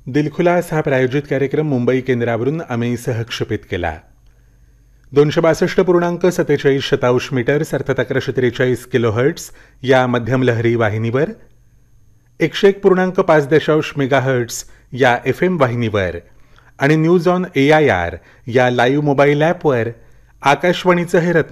दिलखुलास हा प्रायोजित कार्यक्रम मुंबई केंद्रावरून आम्ही सहक्षेपित केला. 262.47 मीटर्स अर्थात 1143 किलोहर्ट्स या मध्यम लहरी वाहिनीवर, 101.5 मेगाहर्ट्स या FM वाहिनीवर आणि न्यूज ऑन AIR या लाईव्ह मोबाईल ॲपवर आकाशवाणीचं हे